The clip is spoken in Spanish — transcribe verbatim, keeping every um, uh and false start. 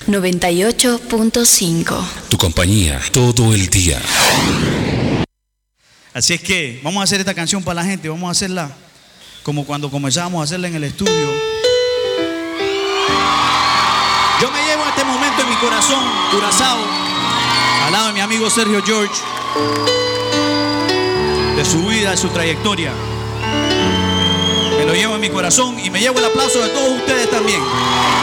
noventa y ocho punto cinco. Tu compañía todo el día. Así es que vamos a hacer esta canción para la gente. Vamos a hacerla como cuando comenzamos a hacerla en el estudio. Yo me llevo este momento en mi corazón, Curazao, al lado de mi amigo Sergio George, de su vida, de su trayectoria. Me lo llevo en mi corazón y me llevo el aplauso de todos ustedes también.